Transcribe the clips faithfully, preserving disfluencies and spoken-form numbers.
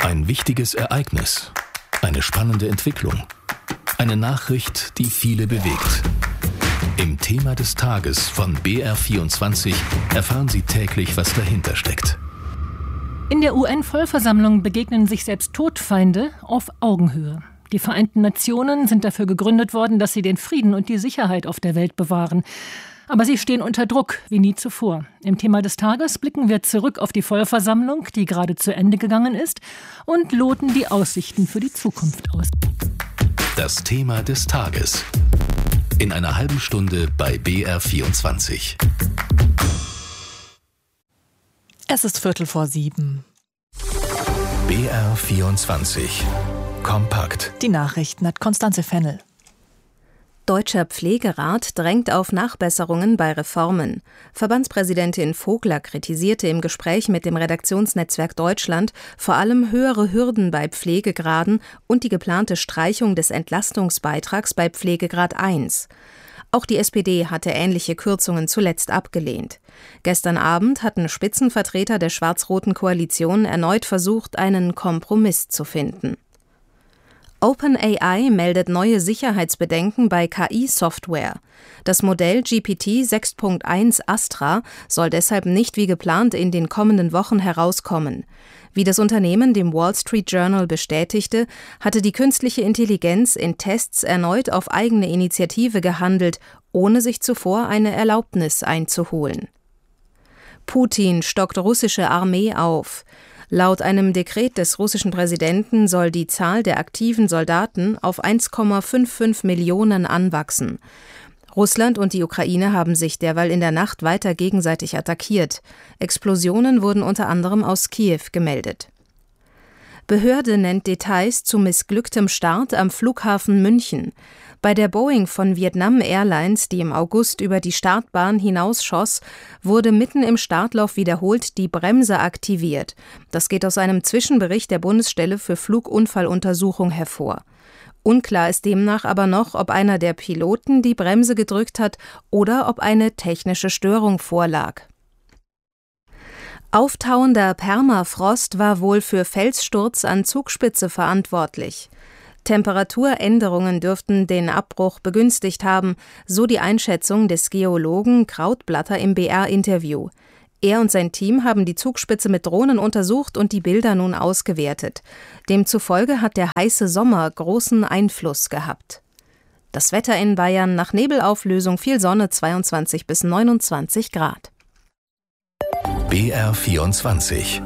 Ein wichtiges Ereignis, eine spannende Entwicklung, eine Nachricht, die viele bewegt. Im Thema des Tages von B R vierundzwanzig erfahren Sie täglich, was dahinter steckt. In der U N-Vollversammlung begegnen sich selbst Todfeinde auf Augenhöhe. Die Vereinten Nationen sind dafür gegründet worden, dass sie den Frieden und die Sicherheit auf der Welt bewahren. Aber sie stehen unter Druck wie nie zuvor. Im Thema des Tages blicken wir zurück auf die Vollversammlung, die gerade zu Ende gegangen ist, und loten die Aussichten für die Zukunft aus. Das Thema des Tages. In einer halben Stunde bei B R vierundzwanzig. Es ist Viertel vor sieben. B R vierundzwanzig. Kompakt. Die Nachrichten hat Konstanze Fennel. Deutscher Pflegerat drängt auf Nachbesserungen bei Reformen. Verbandspräsidentin Vogler kritisierte im Gespräch mit dem Redaktionsnetzwerk Deutschland vor allem höhere Hürden bei Pflegegraden und die geplante Streichung des Entlastungsbeitrags bei Pflegegrad eins. Auch die S P D hatte ähnliche Kürzungen zuletzt abgelehnt. Gestern Abend hatten Spitzenvertreter der schwarz-roten Koalition erneut versucht, einen Kompromiss zu finden. OpenAI meldet neue Sicherheitsbedenken bei K I-Software. Das Modell G P T sechs Punkt eins Astra soll deshalb nicht wie geplant in den kommenden Wochen herauskommen. Wie das Unternehmen dem Wall Street Journal bestätigte, hatte die künstliche Intelligenz in Tests erneut auf eigene Initiative gehandelt, ohne sich zuvor eine Erlaubnis einzuholen. Putin stockt russische Armee auf. Laut einem Dekret des russischen Präsidenten soll die Zahl der aktiven Soldaten auf eins Komma fünfundfünfzig Millionen anwachsen. Russland und die Ukraine haben sich derweil in der Nacht weiter gegenseitig attackiert. Explosionen wurden unter anderem aus Kiew gemeldet. Behörde nennt Details zu missglücktem Start am Flughafen München. Bei der Boeing von Vietnam Airlines, die im August über die Startbahn hinausschoss, wurde mitten im Startlauf wiederholt die Bremse aktiviert. Das geht aus einem Zwischenbericht der Bundesstelle für Flugunfalluntersuchung hervor. Unklar ist demnach aber noch, ob einer der Piloten die Bremse gedrückt hat oder ob eine technische Störung vorlag. Auftauender Permafrost war wohl für Felssturz an Zugspitze verantwortlich. Temperaturänderungen dürften den Abbruch begünstigt haben, so die Einschätzung des Geologen Krautblatter im B R-Interview. Er und sein Team haben die Zugspitze mit Drohnen untersucht und die Bilder nun ausgewertet. Demzufolge hat der heiße Sommer großen Einfluss gehabt. Das Wetter in Bayern: nach Nebelauflösung viel Sonne, zweiundzwanzig bis neunundzwanzig Grad. B R vierundzwanzig.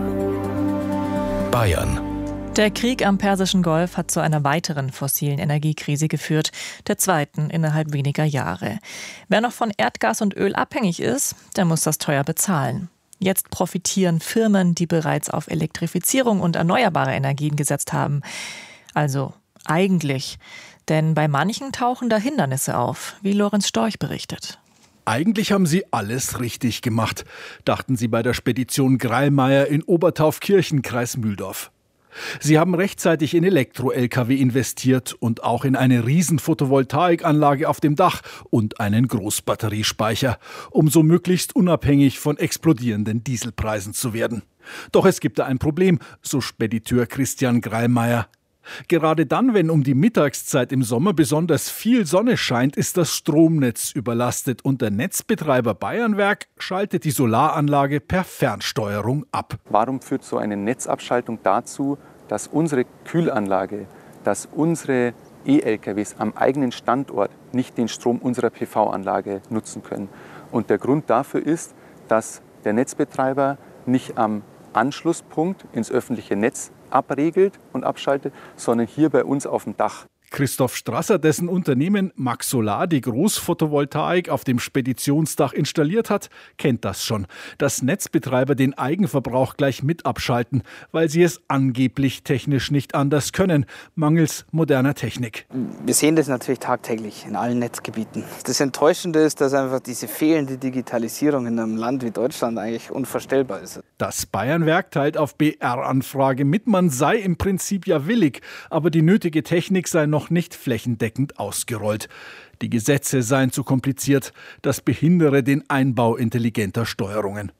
Bayern. Der Krieg am Persischen Golf hat zu einer weiteren fossilen Energiekrise geführt, der zweiten innerhalb weniger Jahre. Wer noch von Erdgas und Öl abhängig ist, der muss das teuer bezahlen. Jetzt profitieren Firmen, die bereits auf Elektrifizierung und erneuerbare Energien gesetzt haben. Also eigentlich. Denn bei manchen tauchen da Hindernisse auf, wie Lorenz Storch berichtet. Eigentlich haben sie alles richtig gemacht, dachten sie bei der Spedition Greilmeier in Obertaufkirchen, Kreis Mühldorf. Sie haben rechtzeitig in Elektro-L K W investiert und auch in eine riesen Photovoltaikanlage auf dem Dach und einen Großbatteriespeicher, um so möglichst unabhängig von explodierenden Dieselpreisen zu werden. Doch es gibt da ein Problem, so Spediteur Christian Greilmeier. Gerade dann, wenn um die Mittagszeit im Sommer besonders viel Sonne scheint, ist das Stromnetz überlastet und der Netzbetreiber Bayernwerk schaltet die Solaranlage per Fernsteuerung ab. Warum führt so eine Netzabschaltung dazu, dass unsere Kühlanlage, dass unsere E-L K Ws am eigenen Standort nicht den Strom unserer P V-Anlage nutzen können? Und der Grund dafür ist, dass der Netzbetreiber nicht am Anschlusspunkt ins öffentliche Netz abregelt und abschaltet, sondern hier bei uns auf dem Dach. Christoph Strasser, dessen Unternehmen Max Solar die Großphotovoltaik auf dem Speditionsdach installiert hat, kennt das schon, dass Netzbetreiber den Eigenverbrauch gleich mit abschalten, weil sie es angeblich technisch nicht anders können, mangels moderner Technik. Wir sehen das natürlich tagtäglich in allen Netzgebieten. Das Enttäuschende ist, dass einfach diese fehlende Digitalisierung in einem Land wie Deutschland eigentlich unvorstellbar ist. Das Bayernwerk teilt auf B R-Anfrage mit, man sei im Prinzip ja willig, aber die nötige Technik sei noch nicht flächendeckend ausgerollt. Die Gesetze seien zu kompliziert, das behindere den Einbau intelligenter Steuerungen.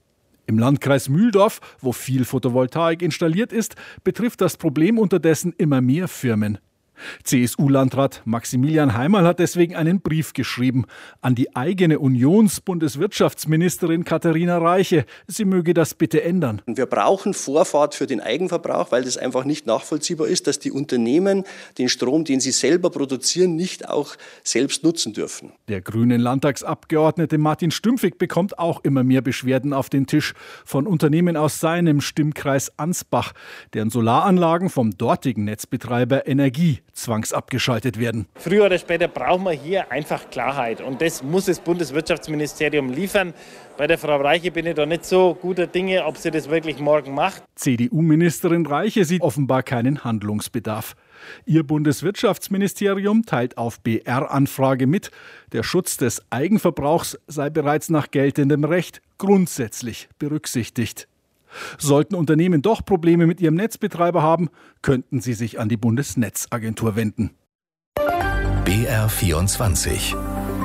Im Landkreis Mühldorf, wo viel Photovoltaik installiert ist, betrifft das Problem unterdessen immer mehr Firmen. C S U-Landrat Maximilian Heimerl hat deswegen einen Brief geschrieben an die eigene Unionsbundeswirtschaftsministerin Katharina Reiche. Sie möge das bitte ändern. Wir brauchen Vorfahrt für den Eigenverbrauch, weil das einfach nicht nachvollziehbar ist, dass die Unternehmen den Strom, den sie selber produzieren, nicht auch selbst nutzen dürfen. Der grünen Landtagsabgeordnete Martin Stümpfig bekommt auch immer mehr Beschwerden auf den Tisch von Unternehmen aus seinem Stimmkreis Ansbach, deren Solaranlagen vom dortigen Netzbetreiber Energie zwangsabgeschaltet werden. Früher oder später brauchen wir hier einfach Klarheit und das muss das Bundeswirtschaftsministerium liefern. Bei der Frau Reiche bin ich da nicht so guter Dinge, ob sie das wirklich morgen macht. C D U-Ministerin Reiche sieht offenbar keinen Handlungsbedarf. Ihr Bundeswirtschaftsministerium teilt auf B R-Anfrage mit, der Schutz des Eigenverbrauchs sei bereits nach geltendem Recht grundsätzlich berücksichtigt. Sollten Unternehmen doch Probleme mit ihrem Netzbetreiber haben, könnten sie sich an die Bundesnetzagentur wenden. B R vierundzwanzig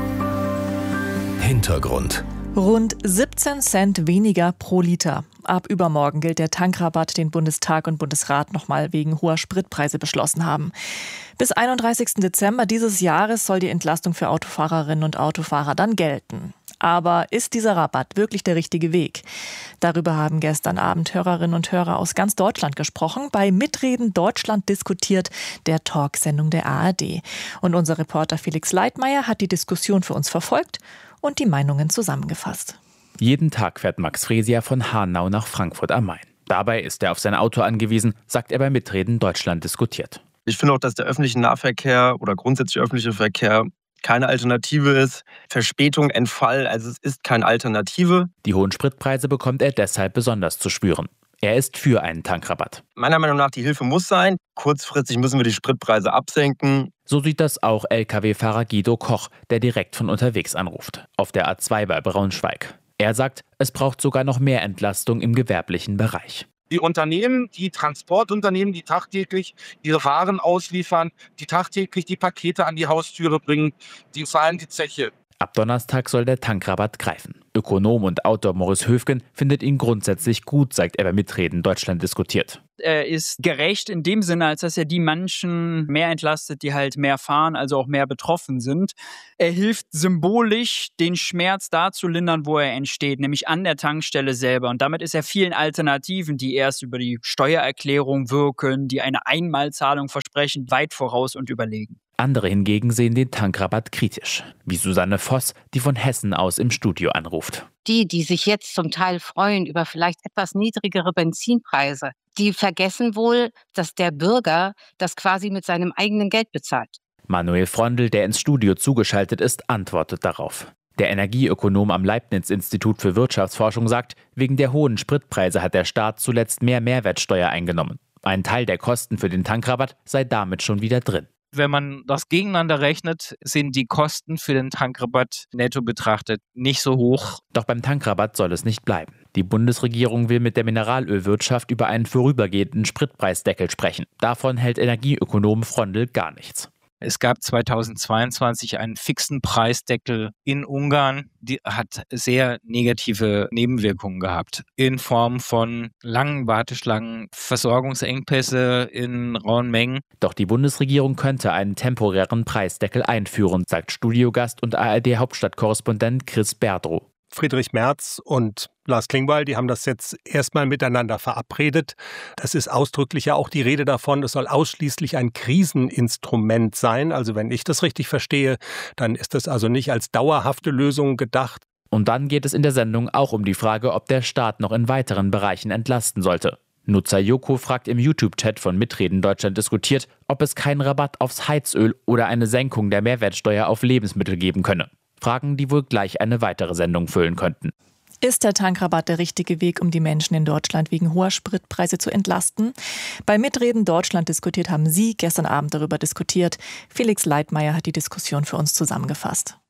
Hintergrund. Rund siebzehn Cent weniger pro Liter. Ab übermorgen gilt der Tankrabatt, den Bundestag und Bundesrat nochmal wegen hoher Spritpreise beschlossen haben. Bis einunddreißigsten Dezember dieses Jahres soll die Entlastung für Autofahrerinnen und Autofahrer dann gelten. Aber ist dieser Rabatt wirklich der richtige Weg? Darüber haben gestern Abend Hörerinnen und Hörer aus ganz Deutschland gesprochen. Bei Mitreden Deutschland diskutiert, der Talksendung der A R D. Und unser Reporter Felix Leitmeier hat die Diskussion für uns verfolgt und die Meinungen zusammengefasst. Jeden Tag fährt Max Fresier von Hanau nach Frankfurt am Main. Dabei ist er auf sein Auto angewiesen, sagt er bei Mitreden Deutschland diskutiert. Ich finde auch, dass der öffentliche Nahverkehr oder grundsätzlich öffentliche Verkehr keine Alternative ist. Verspätung, Entfall, also es ist keine Alternative. Die hohen Spritpreise bekommt er deshalb besonders zu spüren. Er ist für einen Tankrabatt. Meiner Meinung nach, die Hilfe muss sein. Kurzfristig müssen wir die Spritpreise absenken. So sieht das auch L K W-Fahrer Guido Koch, der direkt von unterwegs anruft. Auf der A zwei bei Braunschweig. Er sagt, es braucht sogar noch mehr Entlastung im gewerblichen Bereich. Die Unternehmen, die Transportunternehmen, die tagtäglich ihre Waren ausliefern, die tagtäglich die Pakete an die Haustüre bringen, die zahlen die Zeche. Ab Donnerstag soll der Tankrabatt greifen. Ökonom und Autor Morris Höfgen findet ihn grundsätzlich gut, sagt er bei Mitreden Deutschland diskutiert. Er ist gerecht in dem Sinne, als dass er die Menschen mehr entlastet, die halt mehr fahren, also auch mehr betroffen sind. Er hilft symbolisch, den Schmerz da zu lindern, wo er entsteht, nämlich an der Tankstelle selber. Und damit ist er vielen Alternativen, die erst über die Steuererklärung wirken, die eine Einmalzahlung versprechen, weit voraus und überlegen. Andere hingegen sehen den Tankrabatt kritisch, wie Susanne Voss, die von Hessen aus im Studio anruft. Die, die sich jetzt zum Teil freuen über vielleicht etwas niedrigere Benzinpreise, die vergessen wohl, dass der Bürger das quasi mit seinem eigenen Geld bezahlt. Manuel Frondl, der ins Studio zugeschaltet ist, antwortet darauf. Der Energieökonom am Leibniz-Institut für Wirtschaftsforschung sagt, wegen der hohen Spritpreise hat der Staat zuletzt mehr Mehrwertsteuer eingenommen. Ein Teil der Kosten für den Tankrabatt sei damit schon wieder drin. Wenn man das gegeneinander rechnet, sind die Kosten für den Tankrabatt netto betrachtet nicht so hoch. Doch beim Tankrabatt soll es nicht bleiben. Die Bundesregierung will mit der Mineralölwirtschaft über einen vorübergehenden Spritpreisdeckel sprechen. Davon hält Energieökonom Frondl gar nichts. Es gab zweitausendzweiundzwanzig einen fixen Preisdeckel in Ungarn. Die hat sehr negative Nebenwirkungen gehabt. In Form von langen Warteschlangen, Versorgungsengpässe in rauen Mengen. Doch die Bundesregierung könnte einen temporären Preisdeckel einführen, sagt Studiogast und A R D-Hauptstadtkorrespondent Chris Berdrow. Friedrich Merz und Lars Klingbeil, die haben das jetzt erstmal miteinander verabredet. Das ist ausdrücklich ja auch die Rede davon, es soll ausschließlich ein Kriseninstrument sein. Also wenn ich das richtig verstehe, dann ist das also nicht als dauerhafte Lösung gedacht. Und dann geht es in der Sendung auch um die Frage, ob der Staat noch in weiteren Bereichen entlasten sollte. Nutzer Joko fragt im YouTube-Chat von Mitreden Deutschland diskutiert, ob es keinen Rabatt aufs Heizöl oder eine Senkung der Mehrwertsteuer auf Lebensmittel geben könne. Fragen, die wohl gleich eine weitere Sendung füllen könnten. Ist der Tankrabatt der richtige Weg, um die Menschen in Deutschland wegen hoher Spritpreise zu entlasten? Bei Mitreden Deutschland diskutiert haben Sie gestern Abend darüber diskutiert. Felix Leitmeier hat die Diskussion für uns zusammengefasst.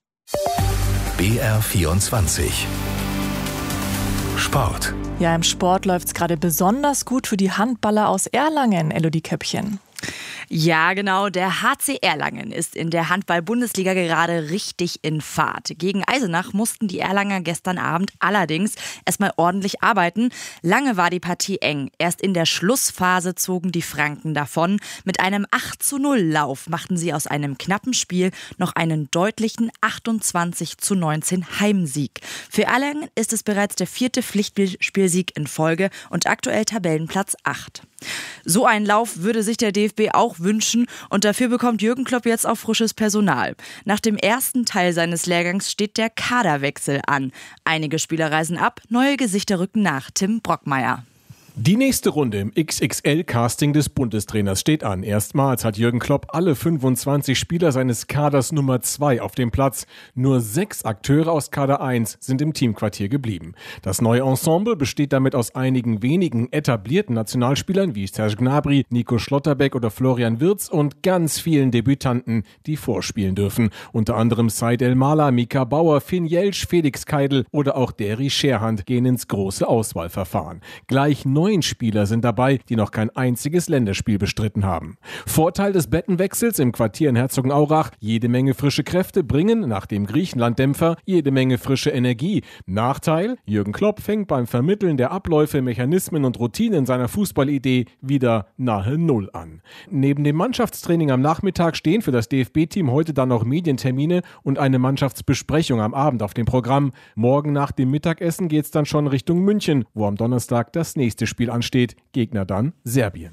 B R vierundzwanzig Sport. Ja, im Sport läuft es gerade besonders gut für die Handballer aus Erlangen, Elodie Köppchen. Ja, genau. Der H C Erlangen ist in der Handball-Bundesliga gerade richtig in Fahrt. Gegen Eisenach mussten die Erlanger gestern Abend allerdings erstmal ordentlich arbeiten. Lange war die Partie eng. Erst in der Schlussphase zogen die Franken davon. Mit einem acht zu null Lauf machten sie aus einem knappen Spiel noch einen deutlichen achtundzwanzig zu neunzehn Heimsieg. Für Erlangen ist es bereits der vierte Pflichtspielsieg in Folge und aktuell Tabellenplatz acht. So einen Lauf würde sich der D F B auch wünschen und dafür bekommt Jürgen Klopp jetzt auch frisches Personal. Nach dem ersten Teil seines Lehrgangs steht der Kaderwechsel an. Einige Spieler reisen ab, neue Gesichter rücken nach. Tim Brockmeier. Die nächste Runde im X X L-Casting des Bundestrainers steht an. Erstmals hat Jürgen Klopp alle fünfundzwanzig Spieler seines Kaders Nummer zwei auf dem Platz. Nur sechs Akteure aus Kader eins sind im Teamquartier geblieben. Das neue Ensemble besteht damit aus einigen wenigen etablierten Nationalspielern wie Serge Gnabry, Nico Schlotterbeck oder Florian Wirtz und ganz vielen Debütanten, die vorspielen dürfen. Unter anderem Said El-Mala, Mika Bauer, Finn Jelsch, Felix Keidel oder auch Derry Scherhand gehen ins große Auswahlverfahren. Gleich neun Spieler sind dabei, die noch kein einziges Länderspiel bestritten haben. Vorteil des Bettenwechsels im Quartier in Herzogenaurach: jede Menge frische Kräfte bringen nach dem Griechenland-Dämpfer jede Menge frische Energie. Nachteil: Jürgen Klopp fängt beim Vermitteln der Abläufe, Mechanismen und Routinen seiner Fußballidee wieder nahe Null an. Neben dem Mannschaftstraining am Nachmittag stehen für das D F B-Team heute dann noch Medientermine und eine Mannschaftsbesprechung am Abend auf dem Programm. Morgen nach dem Mittagessen geht's dann schon Richtung München, wo am Donnerstag das nächste Spiel ansteht. Gegner dann Serbien.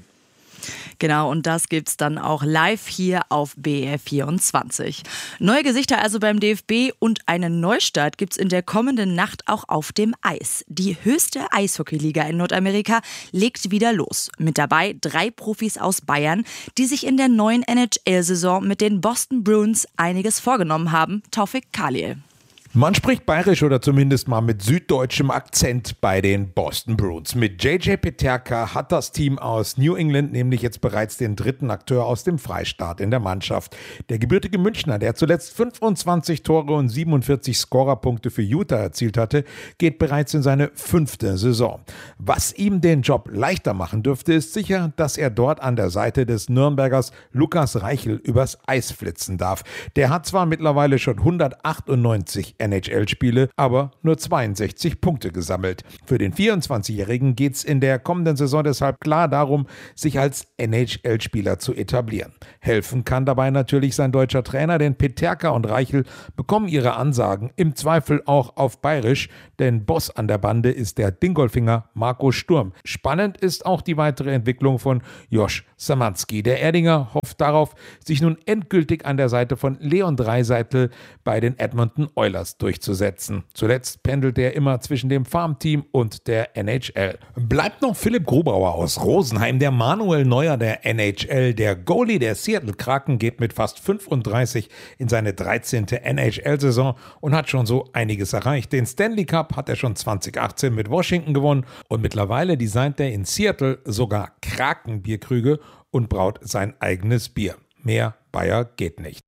Genau, und das gibt's dann auch live hier auf B R vierundzwanzig. Neue Gesichter also beim D F B und einen Neustart gibt's in der kommenden Nacht auch auf dem Eis. Die höchste Eishockeyliga in Nordamerika legt wieder los. Mit dabei drei Profis aus Bayern, die sich in der neuen N H L-Saison mit den Boston Bruins einiges vorgenommen haben. Taufik Khalil. Man spricht bayerisch oder zumindest mal mit süddeutschem Akzent bei den Boston Bruins. Mit J J Peterka hat das Team aus New England nämlich jetzt bereits den dritten Akteur aus dem Freistaat in der Mannschaft. Der gebürtige Münchner, der zuletzt fünfundzwanzig Tore und siebenundvierzig Scorerpunkte für Utah erzielt hatte, geht bereits in seine fünfte Saison. Was ihm den Job leichter machen dürfte, ist sicher, dass er dort an der Seite des Nürnbergers Lukas Reichel übers Eis flitzen darf. Der hat zwar mittlerweile schon hundertachtundneunzig N H L-Spiele, aber nur zweiundsechzig Punkte gesammelt. Für den vierundzwanzigjährigen geht es in der kommenden Saison deshalb klar darum, sich als N H L-Spieler zu etablieren. Helfen kann dabei natürlich sein deutscher Trainer, denn Peterka und Reichel bekommen ihre Ansagen im Zweifel auch auf Bayerisch, denn Boss an der Bande ist der Dingolfinger Marco Sturm. Spannend ist auch die weitere Entwicklung von Josh Szymanski. Der Erdinger hofft darauf, sich nun endgültig an der Seite von Leon Draisaitl bei den Edmonton Oilers durchzusetzen. Zuletzt pendelt er immer zwischen dem Farmteam und der N H L. Bleibt noch Philipp Grubauer aus Rosenheim, der Manuel Neuer der N H L. Der Goalie der Seattle Kraken geht mit fast fünfunddreißig in seine dreizehnte N H L-Saison und hat schon so einiges erreicht. Den Stanley Cup hat er schon zweitausendachtzehn mit Washington gewonnen und mittlerweile designt er in Seattle sogar Krakenbierkrüge und braut sein eigenes Bier. Mehr Bayer geht nicht.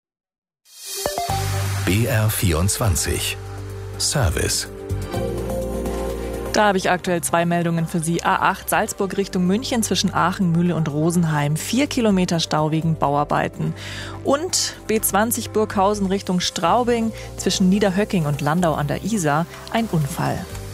B R vierundzwanzig Service. Da habe ich aktuell zwei Meldungen für Sie. A acht Salzburg Richtung München zwischen Aachen, Mühle und Rosenheim. Vier Kilometer Stau wegen Bauarbeiten. Und B zwanzig Burghausen Richtung Straubing zwischen Niederhöcking und Landau an der Isar. Ein Unfall.